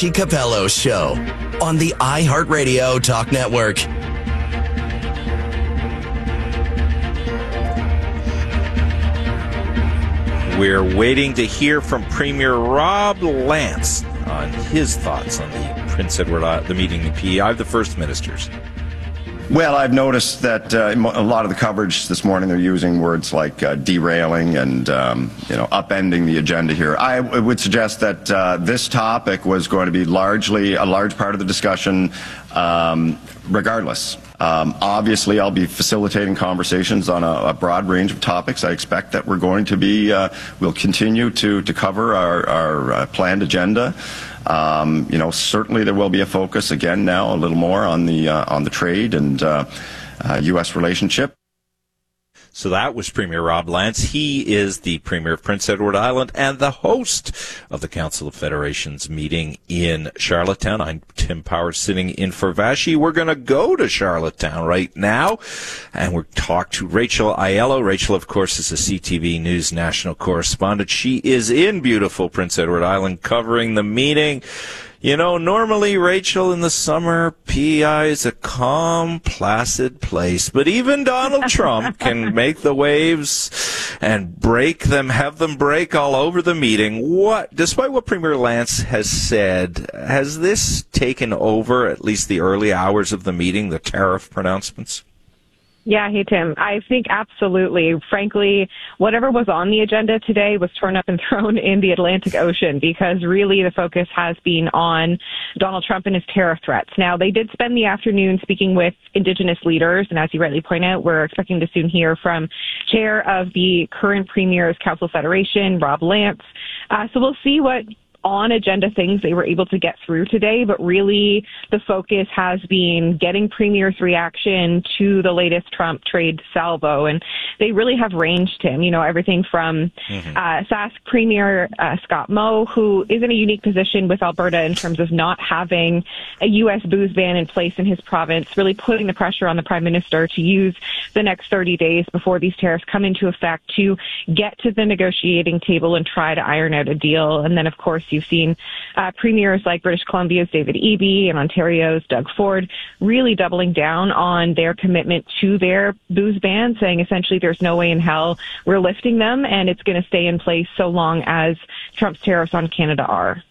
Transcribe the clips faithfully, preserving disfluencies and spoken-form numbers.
Richie Capello Show on the iHeartRadio Talk Network. We're waiting to hear from Premier Rob Lance on his thoughts on the Prince Edward Island, the meeting in P E I of the First Ministers. Well, I've noticed that uh, a lot of the coverage this morning, they're using words like uh, derailing and, um, you know, upending the agenda here. I w- would suggest that uh, this topic was going to be largely a large part of the discussion um, regardless. Um, obviously, I'll be facilitating conversations on a, a broad range of topics. I expect that we're going to be, uh, we'll continue to, to cover our, our uh, planned agenda. Um, you know, certainly there will be a focus again now a little more on the uh, on the trade and uh, uh, U S relationship. So that was Premier Rob Lance. He is the Premier of Prince Edward Island and the host of the Council of Federations meeting in Charlottetown. I'm Tim Powers sitting in for Vashi. We're going to go to Charlottetown right now and we'll talk to Rachel Aiello. Rachel, of course, is a C T V News national correspondent. She is in beautiful Prince Edward Island covering the meeting. You know, normally, Rachel, in the summer, P E I is a calm, placid place. But even Donald Trump can make the waves and break them, have them break all over the meeting. What, despite what Premier Lance has said, has this taken over at least the early hours of the meeting, the tariff pronouncements? Yeah, hey, Tim. I think absolutely. Frankly, whatever was on the agenda today was torn up and thrown in the Atlantic Ocean because really the focus has been on Donald Trump and his tariff threats. Now, they did spend the afternoon speaking with Indigenous leaders, and as you rightly point out, we're expecting to soon hear from Chair of the current Premier's Council Federation, Rob Lance. Uh, so we'll see what on-agenda things they were able to get through today, but really the focus has been getting Premier's reaction to the latest Trump trade salvo, and they really have ranged him, you know, everything from mm-hmm. uh, Sask Premier uh, Scott Moe, who is in a unique position with Alberta in terms of not having a U S booze ban in place in his province, really putting the pressure on the Prime Minister to use the next thirty days before these tariffs come into effect to get to the negotiating table and try to iron out a deal. And then, of course, you've seen uh, premiers like British Columbia's David Eby and Ontario's Doug Ford really doubling down on their commitment to their booze ban, saying essentially there's no way in hell we're lifting them and it's going to stay in place so long as Trump's tariffs on Canada are.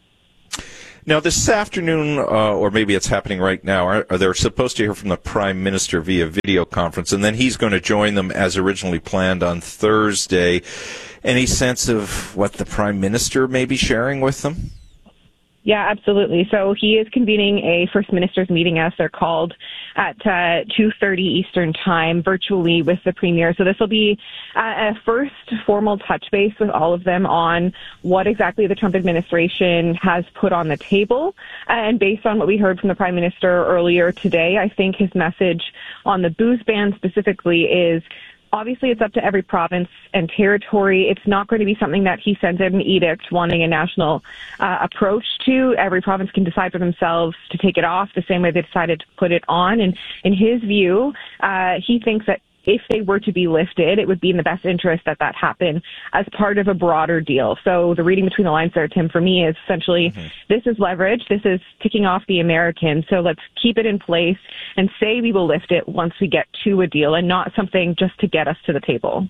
Now, this afternoon, uh, or maybe it's happening right now, are, are they supposed to hear from the Prime Minister via video conference, and then he's going to join them as originally planned on Thursday. Any sense of what the Prime Minister may be sharing with them? Yeah, absolutely. So he is convening a First Minister's meeting, as they're called, at uh, two thirty Eastern Time, virtually with the Premier. So this will be uh, a first formal touch base with all of them on what exactly the Trump administration has put on the table. And based on what we heard from the Prime Minister earlier today, I think his message on the booze ban specifically is, obviously, it's up to every province and territory. It's not going to be something that he sends out an edict wanting a national uh, approach to. Every province can decide for themselves to take it off the same way they decided to put it on. And in his view, uh, he thinks that if they were to be lifted, it would be in the best interest that that happen as part of a broader deal. So the reading between the lines there, Tim, for me is essentially mm-hmm. this is leverage. This is ticking off the Americans. So let's keep it in place and say we will lift it once we get to a deal and not something just to get us to the table.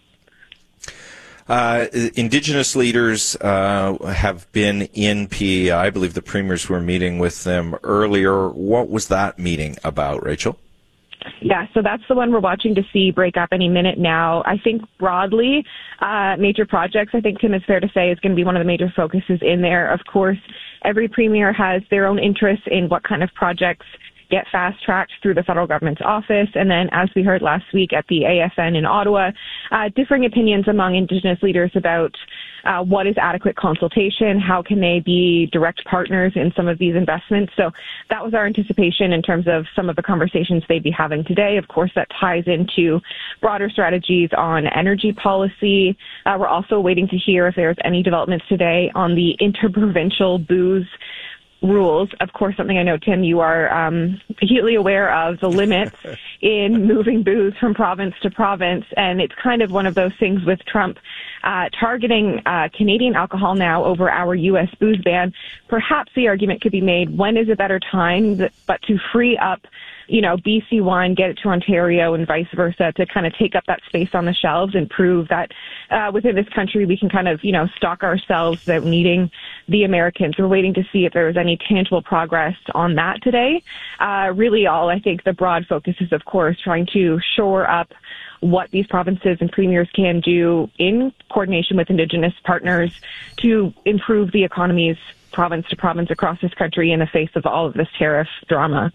Uh, Indigenous leaders uh, have been in P E I. I believe the premiers were meeting with them earlier. What was that meeting about, Rachel? Yeah, so that's the one we're watching to see break up any minute now. I think broadly, uh, major projects, I think, Tim, is fair to say, is going to be one of the major focuses in there. Of course, every premier has their own interests in what kind of projects get fast-tracked through the federal government's office. And then, as we heard last week at the A F N in Ottawa, uh, differing opinions among Indigenous leaders about uh, what is adequate consultation, how can they be direct partners in some of these investments. So that was our anticipation in terms of some of the conversations they'd be having today. Of course, that ties into broader strategies on energy policy. Uh, we're also waiting to hear if there's any developments today on the interprovincial booze rules. Of course, something I know, Tim, you are um, acutely aware of the limits in moving booze from province to province. And it's kind of one of those things with Trump uh, targeting uh, Canadian alcohol now over our U S booze ban. Perhaps the argument could be made, when is a better time that, but to free up you know, B C wine, get it to Ontario and vice versa to kind of take up that space on the shelves and prove that uh, within this country we can kind of, you know, stock ourselves without needing the Americans. We're waiting to see if there was any tangible progress on that today. Uh, really all, I think, the broad focus is, of course, trying to shore up what these provinces and premiers can do in coordination with Indigenous partners to improve the economies province to province across this country in the face of all of this tariff drama.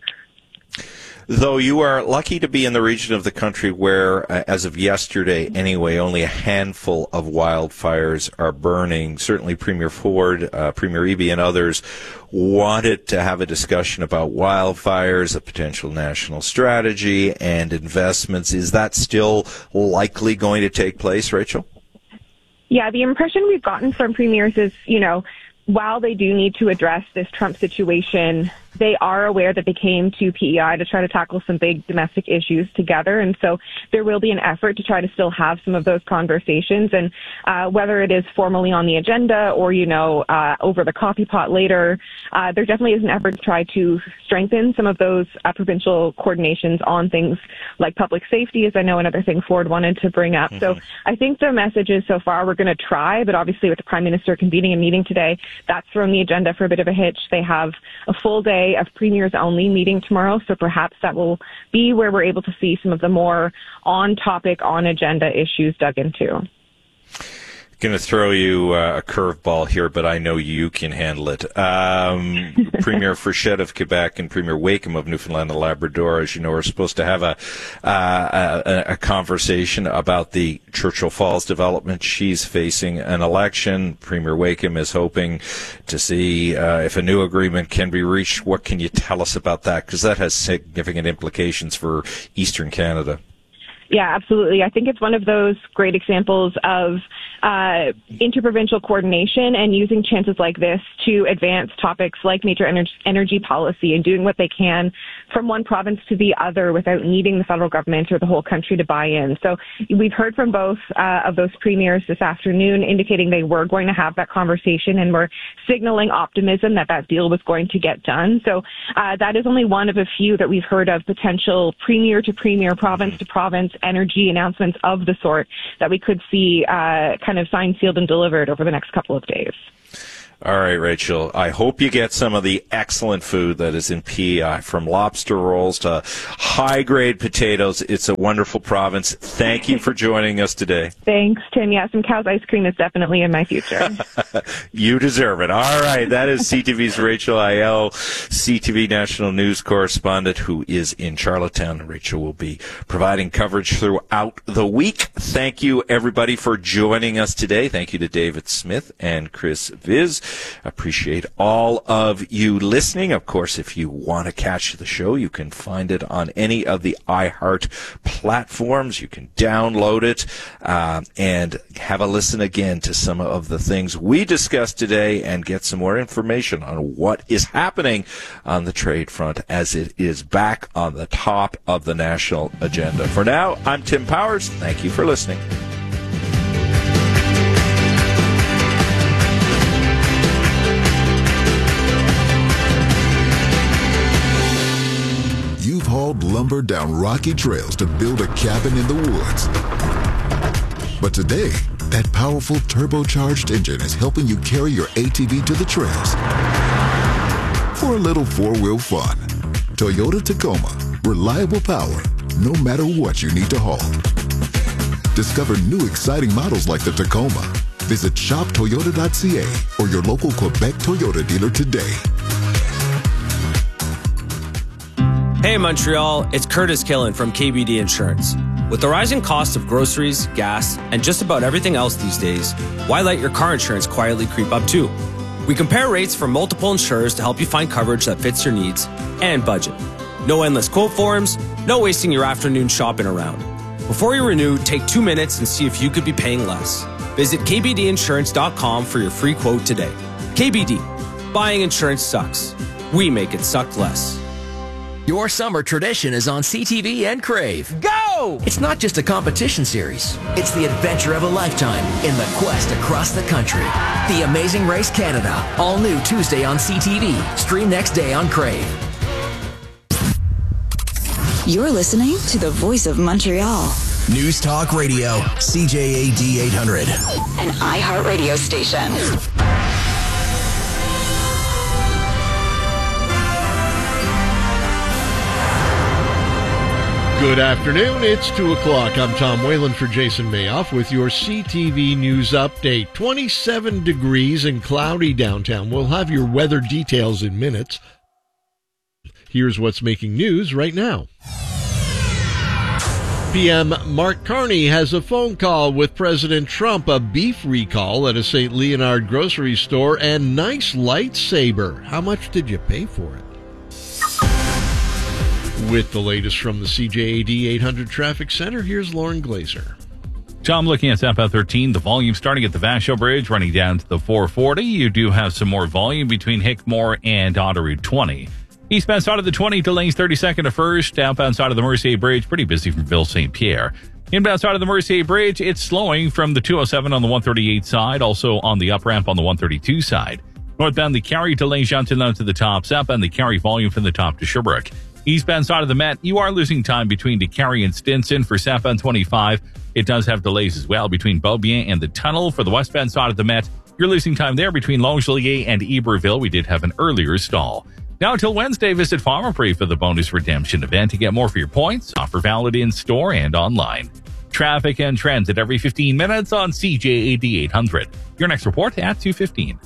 Though you are lucky to be in the region of the country where, uh, as of yesterday anyway, only a handful of wildfires are burning. Certainly Premier Ford, uh, Premier Eby and others wanted to have a discussion about wildfires, a potential national strategy, and investments. Is that still likely going to take place, Rachel? Yeah, the impression we've gotten from premiers is, you know, while they do need to address this Trump situation, they are aware that they came to P E I to try to tackle some big domestic issues together. And so there will be an effort to try to still have some of those conversations. And uh, whether it is formally on the agenda or, you know, uh, over the coffee pot later, uh, there definitely is an effort to try to strengthen some of those uh, provincial coordinations on things like public safety, as I know another thing Ford wanted to bring up. Mm-hmm. So I think the message is so far we're going to try, but obviously with the Prime Minister convening a meeting today, that's thrown the agenda for a bit of a hitch. They have a full day of premiers only meeting tomorrow, so perhaps that will be where we're able to see some of the more on topic, on agenda issues dug into. Going to throw you uh, a curveball here, but I know you can handle it. Um, Premier Frechette of Quebec and Premier Wakeham of Newfoundland and Labrador, as you know, are supposed to have a, uh, a a conversation about the Churchill Falls development. She's facing an election. Premier Wakeham is hoping to see uh, if a new agreement can be reached. What can you tell us about that? Because that has significant implications for Eastern Canada. Yeah, absolutely. I think it's one of those great examples of uh, interprovincial coordination and using chances like this to advance topics like major energy, energy policy and doing what they can from one province to the other without needing the federal government or the whole country to buy in. So we've heard from both uh, of those premiers this afternoon indicating they were going to have that conversation and were signaling optimism that that deal was going to get done. So uh, that is only one of a few that we've heard of potential premier to premier, province to province energy announcements of the sort that we could see uh, kind of signed, sealed, and delivered over the next couple of days. All right, Rachel, I hope you get some of the excellent food that is in P E I, from lobster rolls to high-grade potatoes. It's a wonderful province. Thank you for joining us today. Thanks, Tim. Yeah, some Cow's ice cream is definitely in my future. You deserve it. All right, that is C T V's Rachel Aiel, C T V national news correspondent who is in Charlottetown. Rachel will be providing coverage throughout the week. Thank you, everybody, for joining us today. Thank you to David Smith and Chris Viz. Appreciate all of you listening. Of course, if you want to catch the show, you can find it on any of the iHeart platforms. You can download it uh, and have a listen again to some of the things we discussed today and get some more information on what is happening on the trade front as it is back on the top of the national agenda. For now, I'm Tim Powers. Thank you for listening. Hauled lumber down rocky trails to build a cabin in the woods. But today, that powerful turbocharged engine is helping you carry your A T V to the trails for a little four-wheel fun. Toyota Tacoma. Reliable power, no matter what you need to haul. Discover new exciting models like the Tacoma. Visit shop toyota dot c a or your local Quebec Toyota dealer today. Hey Montreal, it's Curtis Killen from K B D Insurance. With the rising cost of groceries, gas, and just about everything else these days, why let your car insurance quietly creep up too? We compare rates from multiple insurers to help you find coverage that fits your needs and budget. No endless quote forms, no wasting your afternoon shopping around. Before you renew, take two minutes and see if you could be paying less. Visit k b d insurance dot com for your free quote today. K B D, Buying insurance sucks. We make it suck less. Your summer tradition is on C T V and Crave. Go! It's not just a competition series. It's the adventure of a lifetime in the quest across the country. The Amazing Race Canada. All new Tuesday on C T V. Stream next day on Crave. You're listening to the Voice of Montreal. News Talk Radio. C J A D eight hundred. An iHeartRadio station. Good afternoon. It's two o'clock. I'm Tom Whalen for Jason Mayoff with your C T V News Update. twenty-seven degrees and cloudy downtown. We'll have your weather details in minutes. Here's what's making news right now. P M Mark Carney has a phone call with President Trump, a beef recall at a Saint Leonard grocery store, and nice lightsaber. How much did you pay for it? With the latest from the C J A D eight hundred Traffic Center, here's Lauren Glazer. Tom, looking at southbound thirteen, the volume starting at the Vashon Bridge, running down to the four forty. You do have some more volume between Hickmore and Autoroute twenty. Eastbound side of the twenty, delays thirty-second to first. Outbound side of the Mercier Bridge, pretty busy from Ville Saint Pierre. Inbound side of the Mercier Bridge, it's slowing from the two oh seven on the one thirty-eight side, also on the up ramp on the one thirty-two side. Northbound the Carry, delays Jeantown to the top. Southbound the Carry, volume from the top to Sherbrooke. Eastbound side of the Met, you are losing time between DeCarry and Stinson for southbound twenty-five. It does have delays as well between Beaubien and the tunnel. For the westbound side of the Met, you're losing time there between Longueuil and Iberville. We did have an earlier stall. Now until Wednesday, visit Pharmaprix for the bonus redemption event to get more for your points. Offer valid in store and online. Traffic and transit every fifteen minutes on C J A D eight hundred. Your next report at two fifteen.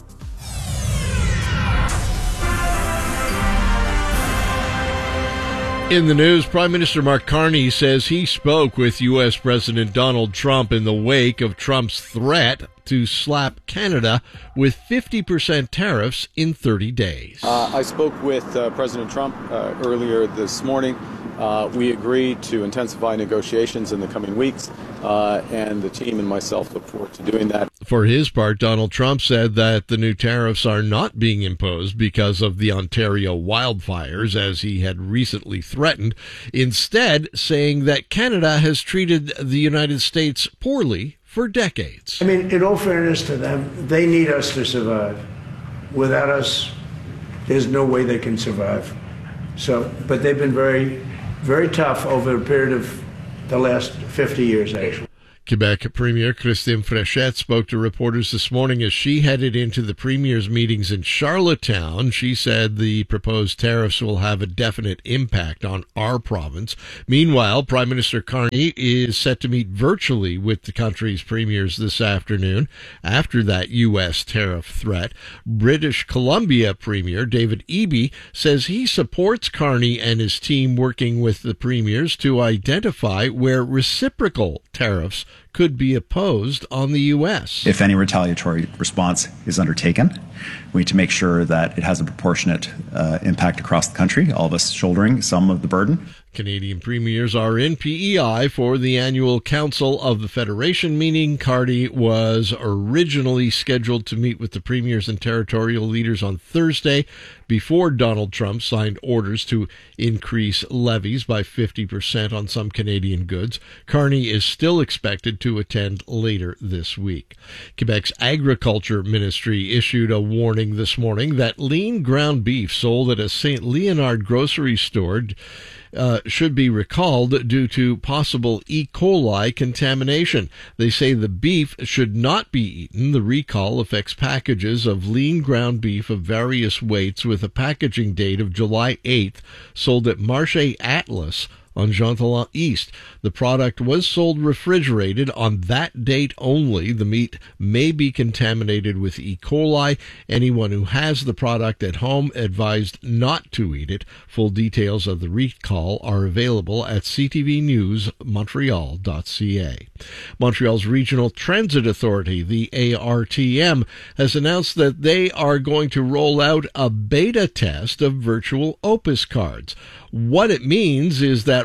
In the news, Prime Minister Mark Carney says he spoke with U S President Donald Trump in the wake of Trump's threat to slap Canada with fifty percent tariffs in thirty days. Uh, I spoke with uh, President Trump uh, earlier this morning. Uh, we agreed to intensify negotiations in the coming weeks, uh, and the team and myself look forward to doing that. For his part, Donald Trump said that the new tariffs are not being imposed because of the Ontario wildfires, as he had recently threatened, instead saying that Canada has treated the United States poorly for decades. I mean, in all fairness to them, they need us to survive. Without us, there's no way they can survive. So, but they've been very, very tough over a period of the last fifty years, actually. Quebec Premier Christine Fréchette spoke to reporters this morning as she headed into the Premier's meetings in Charlottetown. She said the proposed tariffs will have a definite impact on our province. Meanwhile, Prime Minister Carney is set to meet virtually with the country's premiers this afternoon after that U S tariff threat. British Columbia Premier David Eby says he supports Carney and his team working with the premiers to identify where reciprocal tariffs could be opposed on the U S. If any retaliatory response is undertaken, we need to make sure that it has a proportionate uh, impact across the country, all of us shouldering some of the burden. Canadian premiers are in P E I for the annual Council of the Federation meeting. Carney was originally scheduled to meet with the premiers and territorial leaders on Thursday before Donald Trump signed orders to increase levies by fifty percent on some Canadian goods. Carney is still expected to attend later this week. Quebec's Agriculture Ministry issued a warning this morning that lean ground beef sold at a Saint Leonard grocery store Uh, should be recalled due to possible E. coli contamination. They say the beef should not be eaten. The recall affects packages of lean ground beef of various weights with a packaging date of July eighth, sold at Marché Atlas on Jean Talon East. The product was sold refrigerated on that date only. The meat may be contaminated with E. coli. Anyone who has the product at home advised not to eat it. Full details of the recall are available at c t v news montreal dot c a. Montreal's Regional Transit Authority, the A R T M, has announced that they are going to roll out a beta test of virtual Opus cards. What it means is that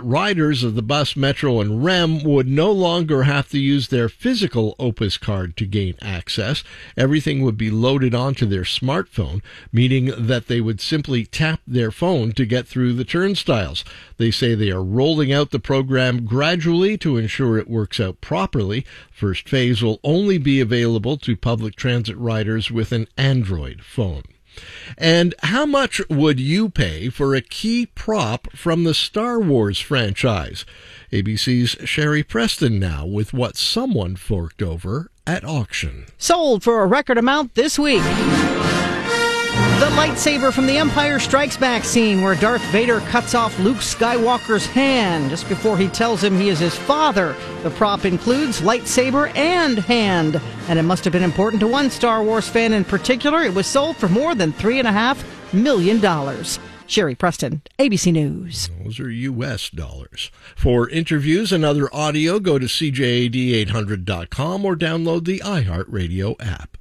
riders of the bus, metro, and R E M would no longer have to use their physical Opus card to gain access. Everything would be loaded onto their smartphone, meaning that they would simply tap their phone to get through the turnstiles. They say they are rolling out the program gradually to ensure it works out properly. First phase will only be available to public transit riders with an Android phone. And how much would you pay for a key prop from the Star Wars franchise? A B C's Sherry Preston now with what someone forked over at auction. Sold for a record amount this week. The lightsaber from The Empire Strikes Back scene where Darth Vader cuts off Luke Skywalker's hand just before he tells him he is his father. The prop includes lightsaber and hand, and it must have been important to one Star Wars fan in particular. It was sold for more than three and a half million dollars. Sherry Preston, A B C News. Those are U S dollars. For interviews and other audio, go to C J A D eight hundred dot com or download the iHeartRadio app.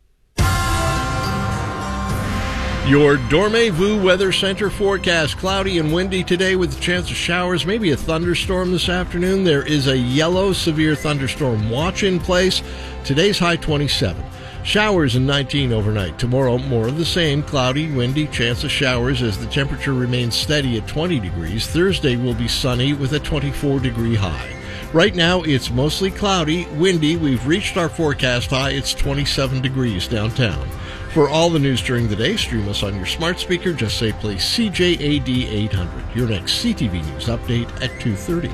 Your Dormez-vous Weather Center forecast: cloudy and windy today with a chance of showers, maybe a thunderstorm this afternoon. There is a yellow severe thunderstorm watch in place. Today's high twenty-seven. Showers in nineteen overnight. Tomorrow, more of the same, cloudy, windy, chance of showers as the temperature remains steady at twenty degrees. Thursday will be sunny with a twenty-four degree high. Right now, it's mostly cloudy, windy. We've reached our forecast high. It's twenty-seven degrees downtown. For all the news during the day, stream us on your smart speaker. Just say play C J A D eight hundred. Your next C T V News update at two thirty.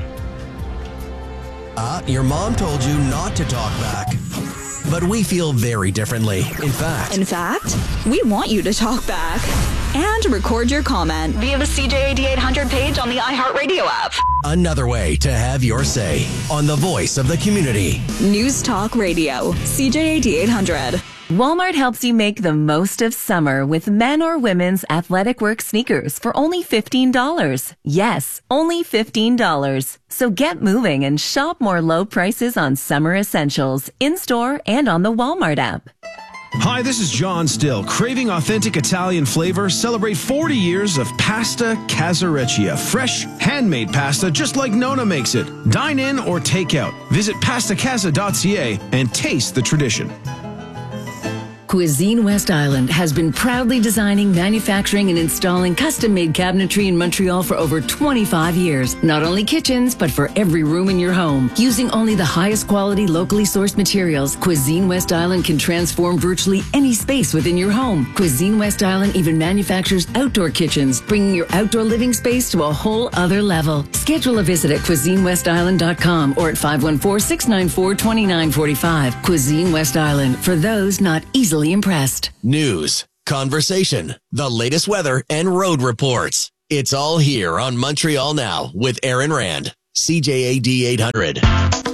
Uh, your mom told you not to talk back. But we feel very differently. In fact... In fact, we want you to talk back. And record your comment via the C J A D eight hundred page on the iHeartRadio app. Another way to have your say on the voice of the community. News Talk Radio, C J A D eight hundred. Walmart helps you make the most of summer with men or women's athletic work sneakers for only fifteen dollars. Yes, only fifteen dollars. So get moving and shop more low prices on summer essentials in-store and on the Walmart app. Hi, this is John Still. Craving authentic Italian flavor? Celebrate forty years of Pasta Casareccia. Fresh, handmade pasta just like Nona makes it. Dine in or take out. Visit pasta casa dot c a and taste the tradition. Cuisine West Island has been proudly designing, manufacturing, and installing custom-made cabinetry in Montreal for over twenty-five years. Not only kitchens, but for every room in your home. Using only the highest quality, locally sourced materials, Cuisine West Island can transform virtually any space within your home. Cuisine West Island even manufactures outdoor kitchens, bringing your outdoor living space to a whole other level. Schedule a visit at cuisine west island dot com or at five one four, six nine four, two nine four five. Cuisine West Island, for those not easily impressed. News, conversation, the latest weather, and road reports. It's all here on Montreal Now with Aaron Rand. C J A D eight hundred.